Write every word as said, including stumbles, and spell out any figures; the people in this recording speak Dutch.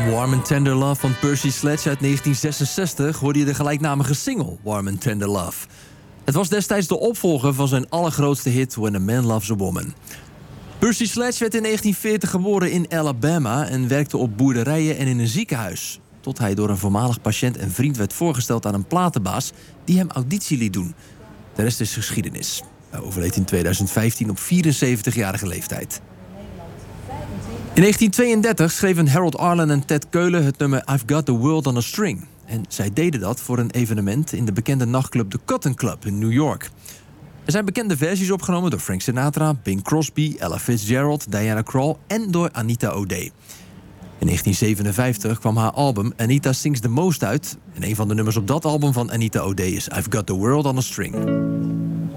Warm and Tender Love van Percy Sledge uit negentien zesenzestig... hoorde je de gelijknamige single Warm and Tender Love. Het was destijds de opvolger van zijn allergrootste hit When a Man Loves a Woman. Percy Sledge werd in negentien veertig geboren in Alabama... en werkte op boerderijen en in een ziekenhuis. Tot hij door een voormalig patiënt en vriend werd voorgesteld aan een platenbaas... die hem auditie liet doen. De rest is geschiedenis. Hij overleed in tweeduizend vijftien op vierenzeventigjarige leeftijd. In negentien tweeëndertig schreven Harold Arlen en Ted Keulen het nummer I've Got the World on a String. En zij deden dat voor een evenement in de bekende nachtclub The Cotton Club in New York. Er zijn bekende versies opgenomen door Frank Sinatra, Bing Crosby, Ella Fitzgerald, Diana Krall en door Anita O'Day. In negentien zevenenvijftig kwam haar album Anita Sings the Most uit. En een van de nummers op dat album van Anita O'Day is I've Got the World on a String.